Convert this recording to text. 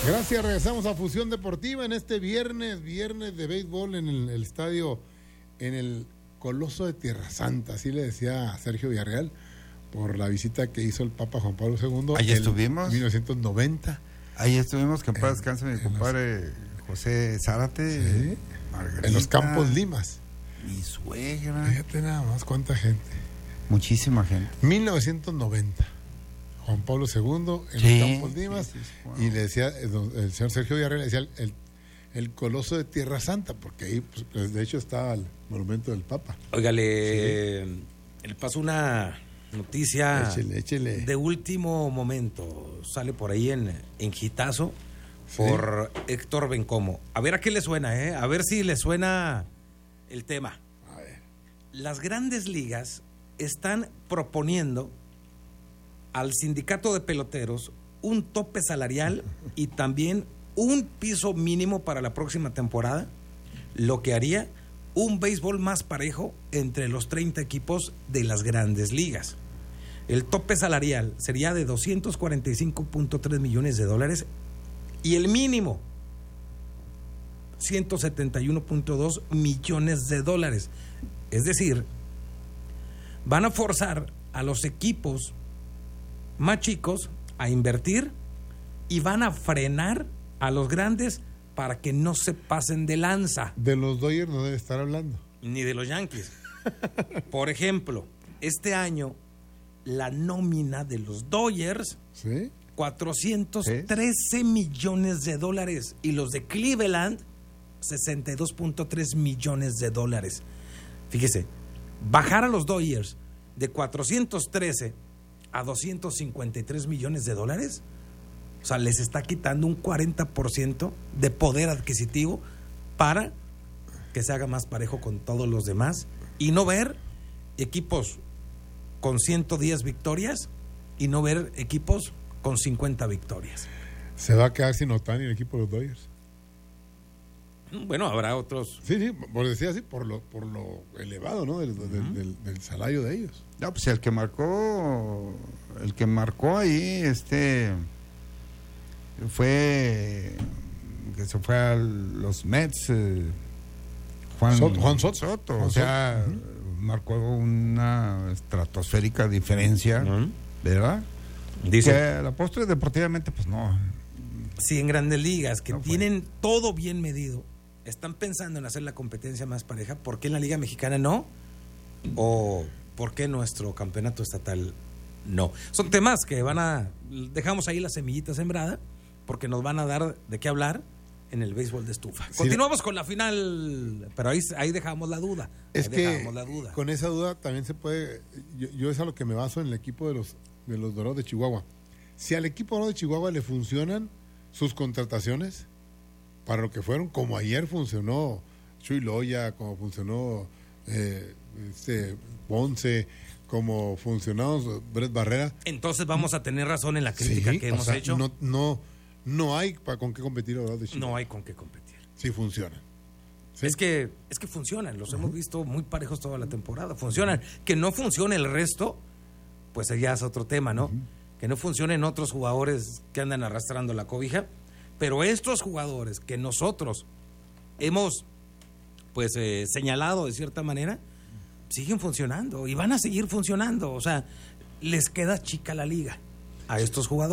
Gracias, regresamos a Fusión Deportiva en este viernes de béisbol en el estadio, en el Coloso de Tierra Santa, así le decía a Sergio Villarreal, por la visita que hizo el Papa Juan Pablo II. Ahí estuvimos. En 1990. Ahí estuvimos, que en paz descanse mi compadre José Zárate. Sí, en los Campos Limas. Mi suegra. Fíjate nada más cuánta gente. Muchísima gente. 1990. Juan Pablo II en los Campos Limas. Sí, wow. Y le decía, el señor Sergio Villarreal, le decía el Coloso de Tierra Santa, porque ahí, pues, de hecho, estaba el monumento del Papa. Óigale, le paso una noticia échele. De último momento. Sale por ahí en Hitazo por Héctor Bencomo. A ver a qué le suena, a ver si le suena el tema. A ver. Las grandes ligas están proponiendo al sindicato de peloteros un tope salarial y también un piso mínimo para la próxima temporada, lo que haría un béisbol más parejo entre los 30 equipos de las grandes ligas. El tope salarial sería de $245.3 millones y el mínimo $171.2 millones. Es decir, van a forzar a los equipos más chicos a invertir y van a frenar a los grandes para que no se pasen de lanza. De los Dodgers no debe estar hablando. Ni de los Yankees. Por ejemplo, este año la nómina de los Dodgers, ¿sí? $413 millones y los de Cleveland $62.3 millones. Fíjese, bajar a los Dodgers de 413 a $253 millones, o sea, les está quitando un 40% de poder adquisitivo para que se haga más parejo con todos los demás y no ver equipos con 110 victorias y no ver equipos con 50 victorias. Se va a quedar sin Ohtani el equipo de los Dodgers. Bueno, habrá otros. Sí, por decir así, por lo elevado, ¿no? Del salario de ellos. No, pues el que marcó ahí, fue que se fue a los Mets, Juan Soto. O sea, marcó una estratosférica diferencia, ¿verdad? Dice, que a la postre deportivamente, pues no. Si en grandes ligas que no tienen todo bien medido, están pensando en hacer la competencia más pareja, ¿por qué en la Liga Mexicana no? ¿O por qué nuestro campeonato estatal no? Son temas que dejamos ahí la semillita sembrada, porque nos van a dar de qué hablar en el béisbol de estufa. Sí. Continuamos con la final, pero ahí dejamos la duda. Con esa duda también se puede, yo es a lo que me baso en el equipo de los Dorados de Chihuahua. Si al equipo Dorado de Chihuahua le funcionan sus contrataciones para lo que fueron, como ayer funcionó Chuy Loya, como funcionó Ponce, como funcionó Brett Barrera, entonces vamos a tener razón en la crítica que hemos hecho. No hay con qué competir a Dorado de Chihuahua. No hay con qué competir. Sí funcionan. ¿Sí? Es que funcionan, los hemos visto muy parejos toda la temporada, funcionan. Que no funcione el resto, pues ya es otro tema, ¿no? Que no funcionen otros jugadores que andan arrastrando la cobija, pero estos jugadores que nosotros hemos pues señalado de cierta manera, siguen funcionando y van a seguir funcionando. O sea, les queda chica la liga a estos jugadores.